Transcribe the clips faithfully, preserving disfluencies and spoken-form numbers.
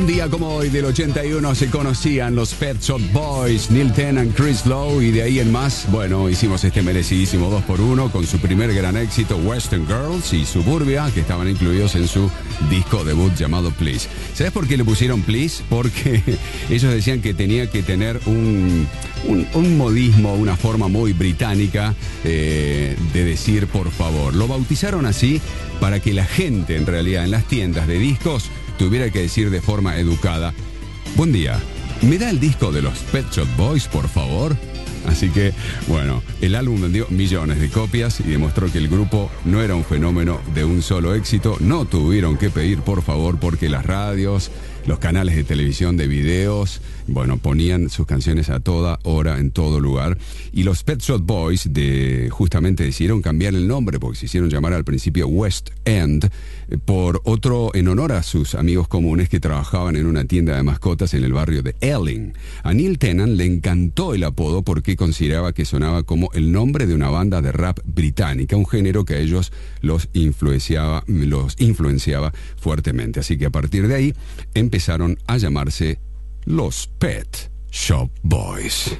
día como hoy del ochenta y uno se conocían los Pet Shop Boys, Neil Tennant, Chris Lowe, y de ahí en más, bueno, hicimos este merecidísimo dos por uno con su primer gran éxito, Western Girls y Suburbia, que estaban incluidos en su disco debut llamado Please. ¿Sabes por qué le pusieron Please? Porque ellos decían que tenía que tener un, un, un modismo, una forma muy británica eh, de decir por favor. Lo bautizaron así para que la gente, en realidad, en las tiendas de discos tuviera que decir de forma educada: buen día, ¿me da el disco de los Pet Shop Boys, por favor? Así que, bueno, el álbum vendió millones de copias y demostró que el grupo no era un fenómeno de un solo éxito. No tuvieron que pedir por favor porque las radios, los canales de televisión, de videos, bueno, ponían sus canciones a toda hora, en todo lugar. Y los Pet Shop Boys de, justamente decidieron cambiar el nombre, porque se hicieron llamar al principio West End, por otro, en honor a sus amigos comunes que trabajaban en una tienda de mascotas en el barrio de Ealing. A Neil Tennant le encantó el apodo porque consideraba que sonaba como el nombre de una banda de rap británica, un género que a ellos los influenciaba, los influenciaba fuertemente. Así que a partir de ahí empezaron a llamarse los Pet Shop Boys.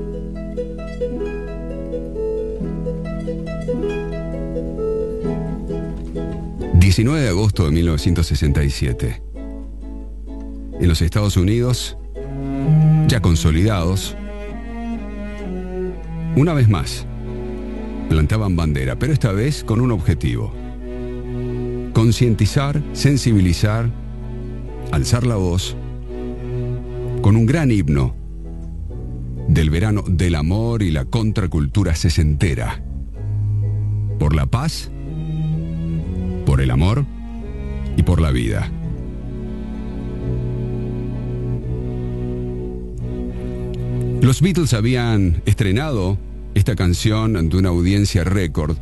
diecinueve de agosto de mil novecientos sesenta y siete. En los Estados Unidos, ya consolidados, una vez más, plantaban bandera, pero esta vez con un objetivo: concientizar, sensibilizar, alzar la voz, con un gran himno del verano del amor y la contracultura sesentera. Por la paz, por el amor y por la vida. Los Beatles habían estrenado esta canción ante una audiencia récord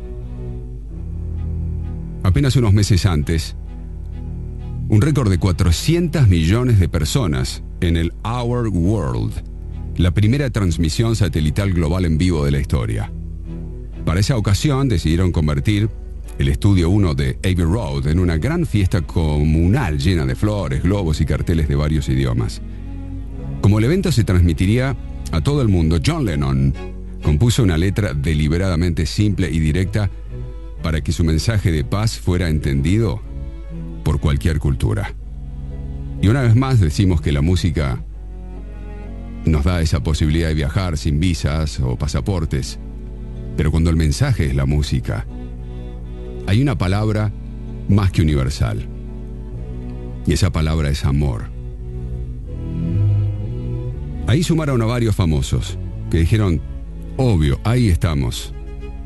apenas unos meses antes, un récord de cuatrocientos millones de personas en el Our World, la primera transmisión satelital global en vivo de la historia. Para esa ocasión decidieron convertir el Estudio uno de Abbey Road en una gran fiesta comunal llena de flores, globos y carteles de varios idiomas. Como el evento se transmitiría a todo el mundo, John Lennon compuso una letra deliberadamente simple y directa para que su mensaje de paz fuera entendido por cualquier cultura. Y una vez más decimos que la música nos da esa posibilidad de viajar sin visas o pasaportes, pero cuando el mensaje es la música, hay una palabra más que universal, y esa palabra es amor. Ahí sumaron a varios famosos que dijeron: obvio, ahí estamos.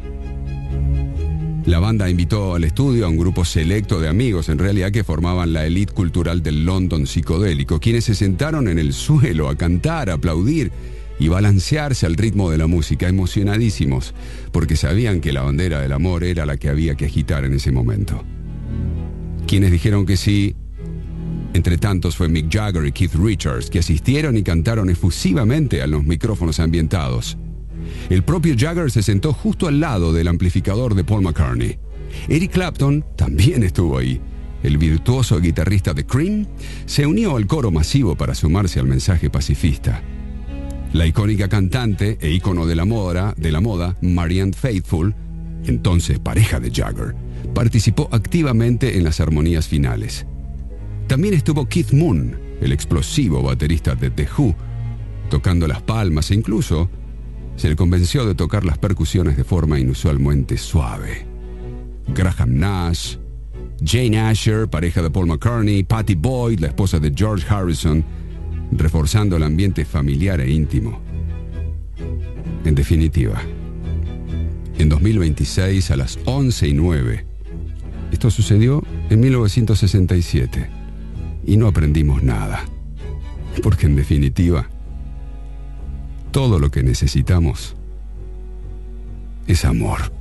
La banda invitó al estudio a un grupo selecto de amigos, en realidad, que formaban la élite cultural del London psicodélico, quienes se sentaron en el suelo a cantar, a aplaudir y balancearse al ritmo de la música, emocionadísimos, porque sabían que la bandera del amor era la que había que agitar en ese momento. Quienes dijeron que sí, entre tantos, fue Mick Jagger y Keith Richards, que asistieron y cantaron efusivamente a los micrófonos ambientados. El propio Jagger se sentó justo al lado del amplificador de Paul McCartney. Eric Clapton también estuvo ahí. El virtuoso guitarrista de Cream se unió al coro masivo para sumarse al mensaje pacifista. La icónica cantante e ícono de la moda, de la moda, Marianne Faithfull, entonces pareja de Jagger, participó activamente en las armonías finales. También estuvo Keith Moon, el explosivo baterista de The Who, tocando las palmas, e incluso se le convenció de tocar las percusiones de forma inusualmente suave. Graham Nash, Jane Asher, pareja de Paul McCartney, Pattie Boyd, la esposa de George Harrison, reforzando el ambiente familiar e íntimo. En definitiva, en dos mil veintiséis, a las once y nueve, esto sucedió en mil novecientos sesenta y siete, y no aprendimos nada, porque en definitiva, todo lo que necesitamos es amor.